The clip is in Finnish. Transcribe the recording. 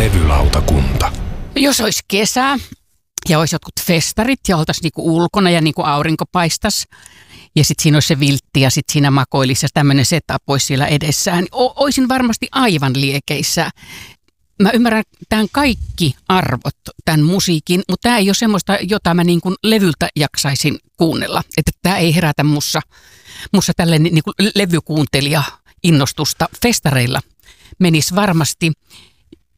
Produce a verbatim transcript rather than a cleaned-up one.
Levylautakunta. Jos olisi kesä ja olisi jotkut festarit ja oltaisiin niinku ulkona ja niinku aurinko paistaisi ja sitten siinä olisi se viltti ja sitten siinä makoilisi ja tämmöinen setup olisi siellä edessään, niin o- olisin varmasti aivan liekeissä. Mä ymmärrän tämän kaikki arvot, tämän musiikin, mutta tämä ei ole semmoista, jota mä niin kuin levyltä jaksaisin kuunnella. Että tämä ei herätä mussa, mussa tällainen niin kuin levykuuntelija innostusta. Festareilla menisi varmasti